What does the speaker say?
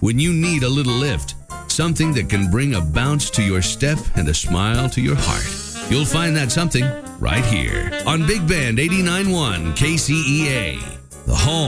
when you need a little lift, something that can bring a bounce to your step and a smile to your heart. You'll find that something right here on Big Band 89.1 KCEA, the home